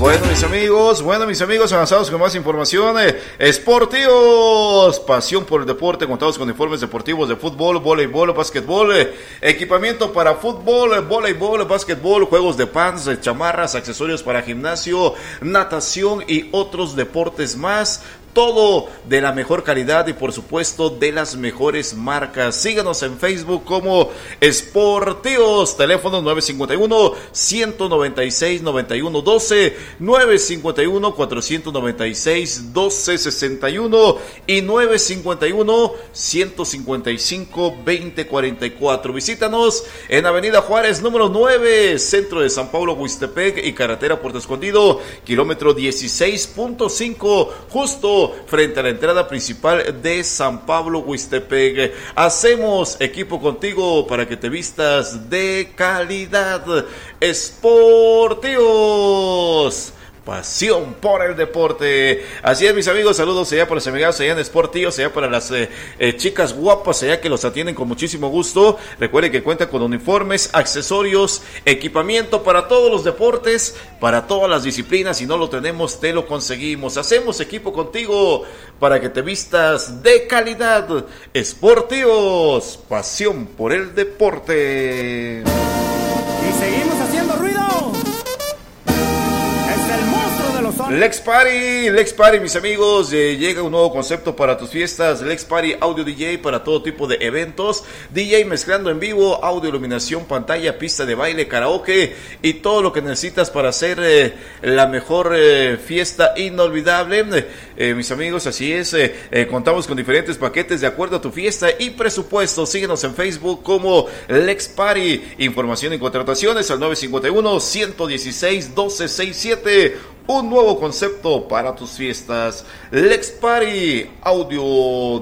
Bueno, mis amigos, avanzados con más información. Esportivos, pasión por el deporte. Contamos con informes deportivos de fútbol, voleibol, básquetbol, equipamiento para fútbol, voleibol, básquetbol, juegos de pants, chamarras, accesorios para gimnasio, natación y otros deportes más. Todo de la mejor calidad y por supuesto de las mejores marcas. Síganos en Facebook como Esportivos. Teléfono 951-196-9112, 951-496-1261 y 951-155-2044. Visítanos en Avenida Juárez número 9, centro de San Pablo, Huixtepec y carretera Puerto Escondido, kilómetro 16.5, justo frente a la entrada principal de San Pablo, Huixtepec. Hacemos equipo contigo para que te vistas de calidad. Esportivos, pasión por el deporte. Así es, mis amigos, saludos allá para los amigos allá en Esportivos, allá para las chicas guapas allá que los atienden con muchísimo gusto. Recuerden que cuenta con uniformes, accesorios, equipamiento para todos los deportes, para todas las disciplinas. Si no lo tenemos, te lo conseguimos. Hacemos equipo contigo para que te vistas de calidad. Esportivos, pasión por el deporte. Y seguimos haciendo ruido. Lex Party, mis amigos, llega un nuevo concepto para tus fiestas. Lex Party Audio DJ para todo tipo de eventos, DJ mezclando en vivo, audio, iluminación, pantalla, pista de baile, karaoke y todo lo que necesitas para hacer la mejor fiesta inolvidable. Mis amigos, así es, contamos con diferentes paquetes de acuerdo a tu fiesta y presupuesto. Síguenos en Facebook como Lex Party. Información y contrataciones al 951-116-1267. Un nuevo concepto para tus fiestas. Lex Party Audio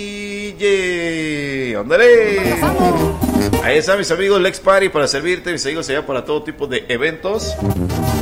DJ. ¡Ándale! Ahí está, mis amigos, Lex Party para servirte, mis amigos, allá para todo tipo de eventos.